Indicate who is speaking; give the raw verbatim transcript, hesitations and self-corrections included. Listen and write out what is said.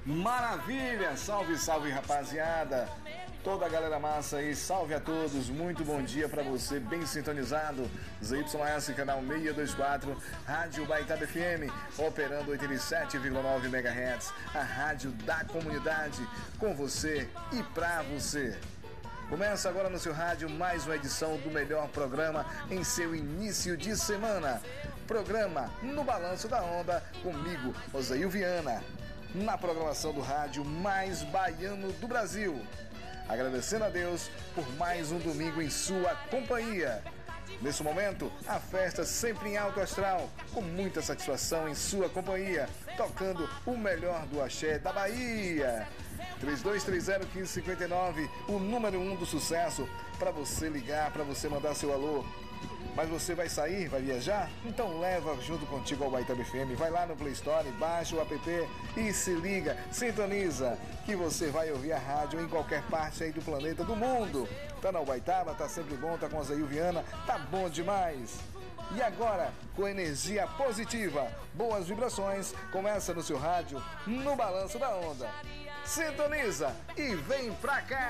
Speaker 1: Maravilha! Salve, salve, rapaziada! Toda a galera massa aí, salve a todos, muito bom dia pra você, bem sintonizado. Z Y S, canal seiscentos e vinte e quatro, Rádio Baitaba F M, operando oitenta e sete vírgula nove megahertz, a rádio da comunidade, com você e pra você. Começa agora no seu rádio mais uma edição do melhor programa em seu início de semana. Programa No Balanço da Onda, comigo, Osail Viana, na programação do rádio mais baiano do Brasil. Agradecendo a Deus por mais um domingo em sua companhia. Nesse momento, a festa sempre em alto astral, com muita satisfação em sua companhia, tocando o melhor do axé da Bahia. três dois três zero, um cinco cinco nove, o número um do sucesso, para você ligar, para você mandar seu alô. Mas você vai sair, vai viajar? Então leva junto contigo ao Baitaba F M, vai lá no Play Store, baixa o app e se liga, sintoniza, que você vai ouvir a rádio em qualquer parte aí do planeta, do mundo. Tá na Baitaba, tá sempre bom, tá com a Osail Viana, tá bom demais. E agora, com energia positiva, boas vibrações, começa no seu rádio, no Balanço da Onda. Sintoniza e vem pra cá!